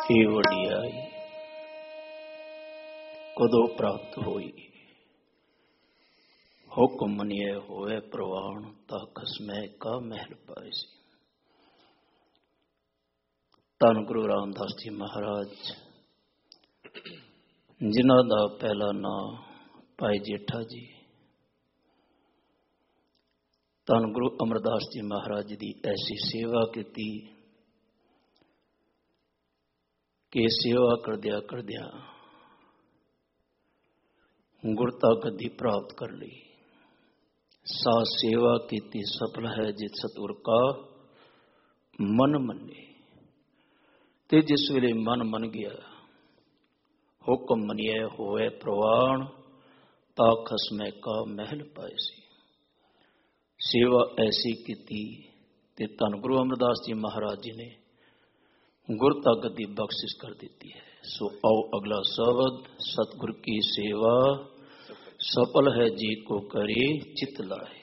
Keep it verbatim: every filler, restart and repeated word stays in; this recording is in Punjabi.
ਇਹ ਵਡਿਆਈ ਕਦੋਂ ਪ੍ਰਾਪਤ ਹੋਈ। ਹੁਕਮ ਮੰਨਿਐ ਹੋਏ ਪ੍ਰਵਾਨ, ਤਾ ਖਸਮੈ ਕਾ ਮਹਿਲ ਪਾਏ ਸੀ। ਧੰਨ ਗੁਰੂ ਰਾਮਦਾਸ ਜੀ ਮਹਾਰਾਜ, ਜਿਨ੍ਹਾਂ ਦਾ ਪਹਿਲਾ ਨਾਂ ਭਾਈ ਜੇਠਾ ਜੀ, ਧੰਨ ਗੁਰੂ ਅਮਰਦਾਸ ਜੀ ਮਹਾਰਾਜ ਦੀ ਐਸੀ ਸੇਵਾ ਕੀਤੀ ਕਿ ਸੇਵਾ ਕਰਦਿਆਂ ਕਰਦਿਆਂ ਗੁਰਤਾ ਗੱਦੀ ਪ੍ਰਾਪਤ ਕਰ ਲਈ। ਸਾ ਸੇਵਾ ਕੀਤੀ ਸਫਲ ਹੈ ਜਿਤ ਸਤਿਗੁਰ ਕਾ ਮਨ ਮੰਨੇ। ਤੇ ਜਿਸ ਵੇਲੇ ਮਨ ਮੰਨ ਗਿਆ, ਹੁਕਮ ਮੰਨਿਐ ਹੋਏ ਪ੍ਰਵਾਨ, ਤਾ ਖਸਮੈ ਕਾ ਮਹਿਲ ਪਾਏ ਸੀ। ਸੇਵਾ ਐਸੀ ਕੀਤੀ ਤੇ ਧੰਨ ਗੁਰੂ ਅਮਰਦਾਸ ਜੀ ਮਹਾਰਾਜ ਜੀ ਨੇ ਗੁਰਤਾ ਗੱਦੀ ਬਖਸ਼ਿਸ਼ ਕਰ ਦਿੱਤੀ ਹੈ। ਸੋ ਆਓ ਅਗਲਾ ਸ਼ਬਦ, ਸਤਿਗੁਰ ਕੀ ਸੇਵਾ ਸਫਲ ਹੈ ਜੀ ਕੋ ਕਰੇ ਚਿਤ ਲਾਏ।